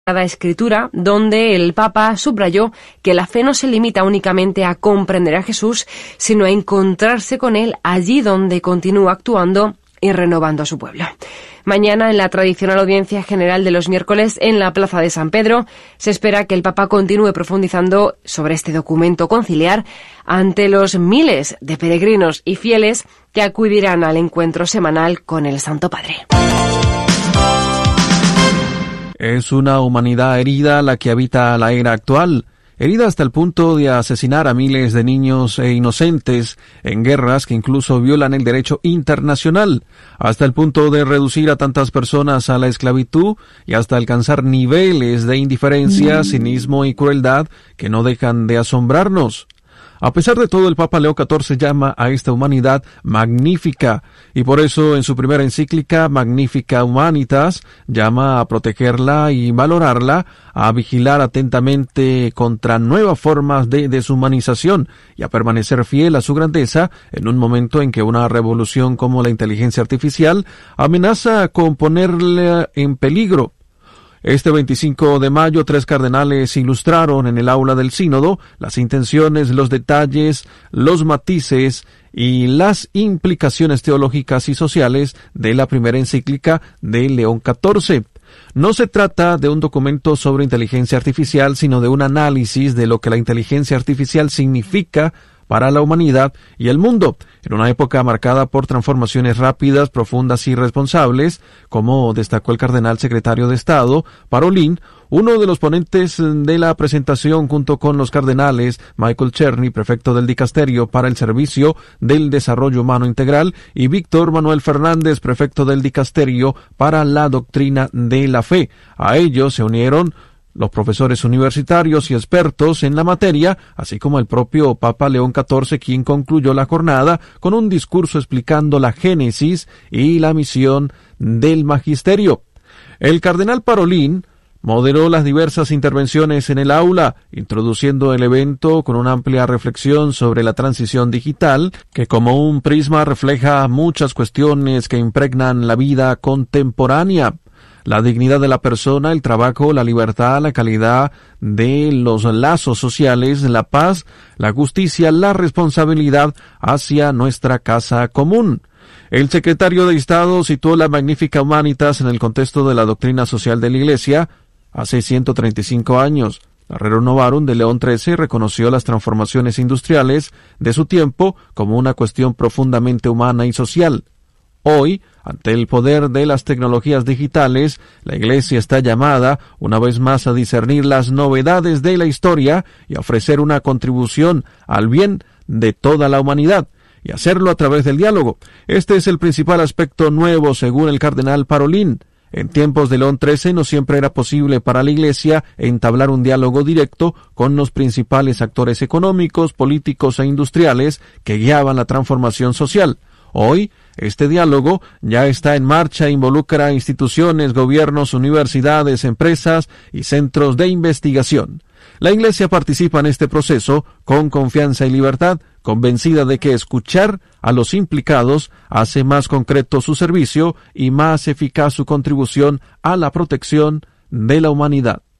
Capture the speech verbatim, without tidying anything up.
Sagrada Escritura, donde el Papa subrayó que la fe no se limita únicamente a comprender a Jesús, sino a encontrarse con Él allí donde continúa actuando y renovando a su pueblo. Mañana, en la tradicional audiencia general de los miércoles en la Plaza de San Pedro, se espera que el Papa continúe profundizando sobre este documento conciliar ante los miles de peregrinos y fieles que acudirán al encuentro semanal con el Santo Padre. Es una humanidad herida la que habita la era actual, herida hasta el punto de asesinar a miles de niños e inocentes en guerras que incluso violan el derecho internacional, hasta el punto de reducir a tantas personas a la esclavitud y hasta alcanzar niveles de indiferencia, cinismo y crueldad que no dejan de asombrarnos. A pesar de todo, el Papa Leo catorce llama a esta humanidad magnífica, y por eso en su primera encíclica Magnificat Humanitas llama a protegerla y valorarla, a vigilar atentamente contra nuevas formas de deshumanización y a permanecer fiel a su grandeza en un momento en que una revolución como la inteligencia artificial amenaza con ponerla en peligro. Este veinticinco de mayo, tres cardenales ilustraron en el aula del sínodo las intenciones, los detalles, los matices y las implicaciones teológicas y sociales de la primera encíclica de León catorce. No se trata de un documento sobre inteligencia artificial, sino de un análisis de lo que la inteligencia artificial significa para la humanidad y el mundo, en una época marcada por transformaciones rápidas, profundas y responsables, como destacó el cardenal secretario de Estado, Parolin, uno de los ponentes de la presentación junto con los cardenales Michael Cherny, prefecto del Dicasterio para el Servicio del Desarrollo Humano Integral, y Víctor Manuel Fernández, prefecto del Dicasterio para la Doctrina de la Fe. A ellos se unieron los profesores universitarios y expertos en la materia, así como el propio Papa León catorce, quien concluyó la jornada con un discurso explicando la génesis y la misión del magisterio. El cardenal Parolin moderó las diversas intervenciones en el aula, introduciendo el evento con una amplia reflexión sobre la transición digital, que como un prisma refleja muchas cuestiones que impregnan la vida contemporánea. La dignidad de la persona, el trabajo, la libertad, la calidad de los lazos sociales, la paz, la justicia, la responsabilidad hacia nuestra casa común. El secretario de Estado citó la Magnificat Humanitas en el contexto de la doctrina social de la Iglesia hace ciento treinta y cinco años. La Rerum Novarum de León trece reconoció las transformaciones industriales de su tiempo como una cuestión profundamente humana y social. Hoy, ante el poder de las tecnologías digitales, la Iglesia está llamada una vez más a discernir las novedades de la historia y a ofrecer una contribución al bien de toda la humanidad, y hacerlo a través del diálogo. Este es el principal aspecto nuevo, según el cardenal Parolin. En tiempos de León trece no siempre era posible para la Iglesia entablar un diálogo directo con los principales actores económicos, políticos e industriales que guiaban la transformación social. Hoy, este diálogo ya está en marcha e involucra a instituciones, gobiernos, universidades, empresas y centros de investigación. La Iglesia participa en este proceso con confianza y libertad, convencida de que escuchar a los implicados hace más concreto su servicio y más eficaz su contribución a la protección de la humanidad.